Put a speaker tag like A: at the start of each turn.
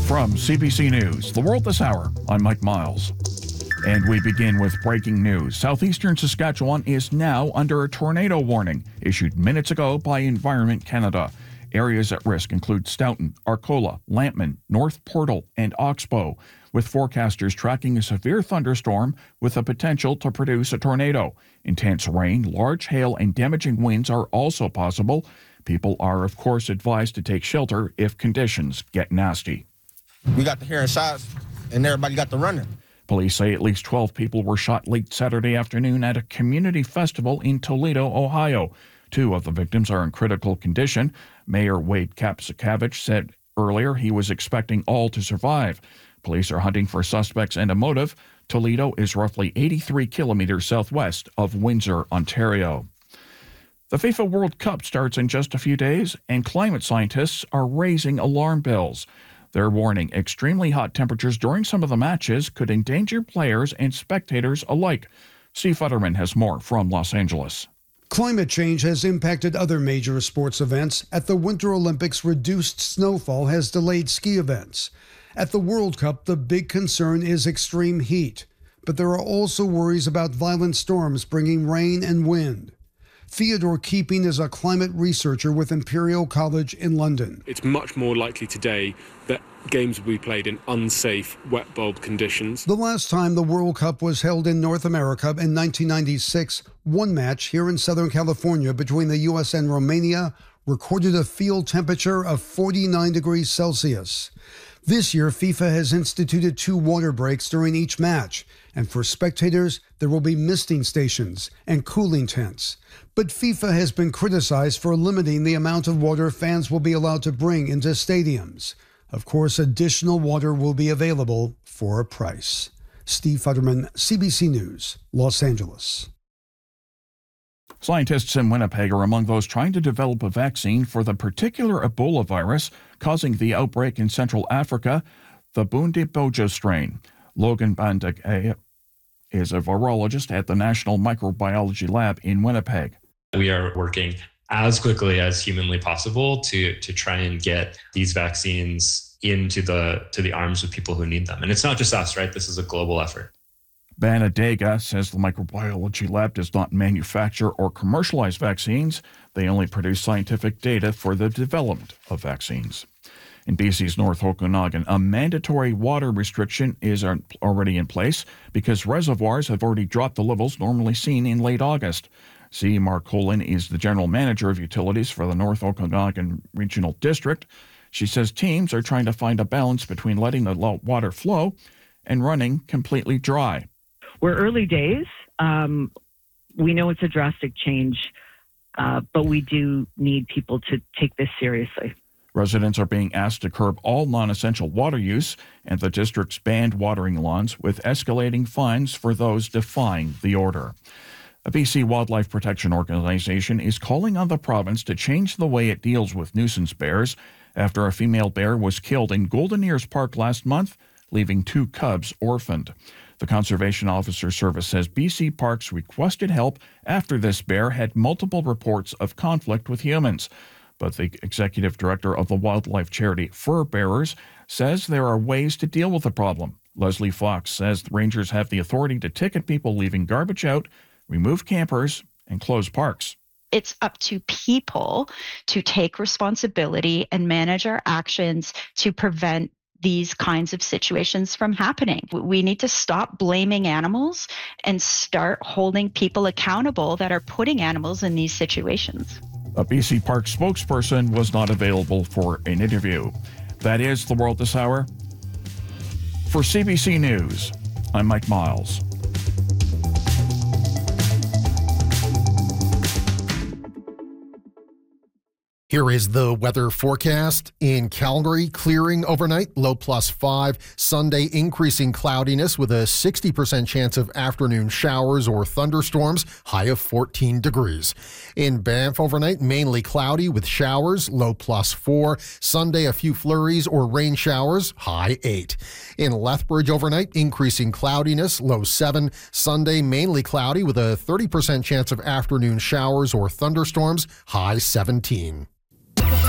A: From CBC News, The World This Hour, I'm Mike Miles. And we begin with breaking news. Southeastern Saskatchewan is now under a tornado warning issued minutes ago by Environment Canada. Areas at risk include Stoughton, Arcola, Lampman, North Portal, and Oxbow, with forecasters tracking a severe thunderstorm with the potential to produce a tornado. Intense rain, large hail, and damaging winds are also possible. People are, of course, advised to take shelter if conditions get nasty.
B: We got the hearing shots, and everybody got the running.
A: Police say at least 12 people were shot late Saturday afternoon at a community festival in Toledo, Ohio. 2 of the victims are in critical condition. Mayor Wade Kapsakavich said earlier he was expecting all to survive. Police are hunting for suspects and a motive. Toledo is roughly 83 kilometers southwest of Windsor, Ontario. The FIFA World Cup starts in just a few days, and climate scientists are raising alarm bells. They're warning extremely hot temperatures during some of the matches could endanger players and spectators alike. Steve Futterman has more from Los Angeles.
C: Climate change has impacted other major sports events. At the Winter Olympics, reduced snowfall has delayed ski events. At the World Cup, the big concern is extreme heat. But there are also worries about violent storms bringing rain and wind. Theodore Keeping is a climate researcher with Imperial College in London.
D: It's much more likely today that games will be played in unsafe, wet bulb conditions.
C: The last time the World Cup was held in North America in 1996, one match here in Southern California between the U.S. and Romania recorded a field temperature of 49 degrees Celsius. This year, FIFA has instituted 2 water breaks during each match, and for spectators, there will be misting stations and cooling tents. But FIFA has been criticized for limiting the amount of water fans will be allowed to bring into stadiums. Of course, additional water will be available for a price. Steve Futterman, CBC News, Los Angeles.
A: Scientists in Winnipeg are among those trying to develop a vaccine for the particular Ebola virus causing the outbreak in Central Africa, the Bundibugyo strain. Logan Bandage is a virologist at the National Microbiology Lab in Winnipeg.
E: We are working as quickly as humanly possible to try and get these vaccines into the arms of people who need them. And it's not just us, right? This is a global effort.
A: Banadega says the microbiology lab does not manufacture or commercialize vaccines. They only produce scientific data for the development of vaccines. In BC's North Okanagan, a mandatory water restriction is already in place because reservoirs have already dropped the levels normally seen in late August. C. Marcolin is the general manager of utilities for the North Okanagan Regional District. She says teams are trying to find a balance between letting the water flow and running completely dry.
F: We're early days. We know it's a drastic change, but we do need people to take this seriously.
A: Residents are being asked to curb all non-essential water use, and the district's banned watering lawns with escalating fines for those defying the order. A BC Wildlife Protection Organization is calling on the province to change the way it deals with nuisance bears after a female bear was killed in Golden Ears Park last month, leaving 2 cubs orphaned. The Conservation Officer Service says BC Parks requested help after this bear had multiple reports of conflict with humans. But the executive director of the wildlife charity Fur Bearers says there are ways to deal with the problem. Leslie Fox says the rangers have the authority to ticket people leaving garbage out, remove campers, and close parks.
G: It's up to people to take responsibility and manage our actions to prevent these kinds of situations from happening. We need to stop blaming animals and start holding people accountable that are putting animals in these situations.
A: A BC Park spokesperson was not available for an interview. That is The World This Hour. For CBC News, I'm Mike Miles.
H: Here is the weather forecast. In Calgary, clearing overnight, low +5. Sunday, increasing cloudiness with a 60% chance of afternoon showers or thunderstorms, high of 14 degrees. In Banff overnight, mainly cloudy with showers, low +4. Sunday, a few flurries or rain showers, high 8. In Lethbridge overnight, increasing cloudiness, low 7. Sunday, mainly cloudy with a 30% chance of afternoon showers or thunderstorms, high 17.